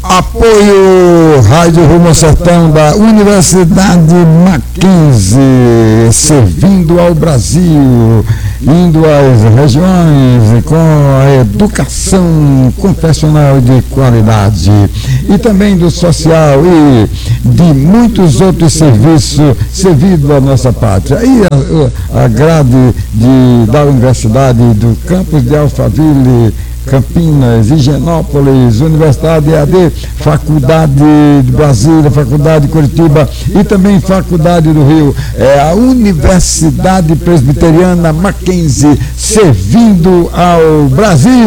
Apoio Rádio Rumo ao Sertão da Universidade Mackenzie, servindo ao Brasil, indo às regiões com a educação confessional de qualidade e também do social e de muitos outros serviços servindo à nossa pátria. E a grade da Universidade do campus de Alphaville, Campinas, Higienópolis, Universidade EAD, Faculdade de Brasília, Faculdade de Curitiba e também Faculdade do Rio. É a Universidade Presbiteriana Mackenzie, servindo ao Brasil.